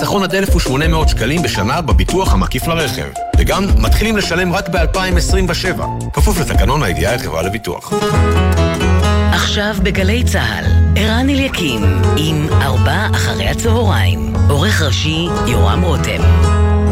חיסכון עד 1,800 שקלים בשנה בביטוח המקיף לרכב. וגם מתחילים לשלם רק ב-2027, כפוף לתקנון הידיעה החברה לביטוח. עכשיו בגלי צהל, ערן אליקים עם 4 אחרי הצהריים. עורך ראשי יורם רותם.